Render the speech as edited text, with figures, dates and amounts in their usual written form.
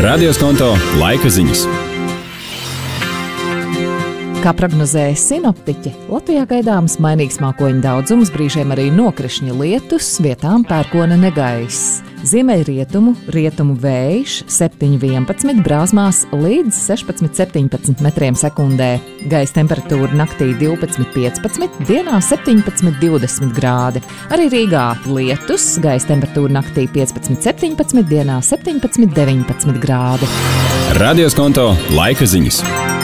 Radioskonto laika ziņas. Kā prognozēja sinoptiķi, Latvijā gaidāms mainīgs mākoņu daudzums, brīžiem arī nokrišņa lietus, vietām pērkona negaiss. Ziemeļrietumu vējš 7–11, brāzmās līdz 16–17 metriem sekundē. Gaisa temperatūra naktī 12–15, dienā 17–20 grādi. Arī Rīgā lietus, gaisa temperatūra naktī 15–17, dienā 17–19 grādi. Radioskonto laika ziņas.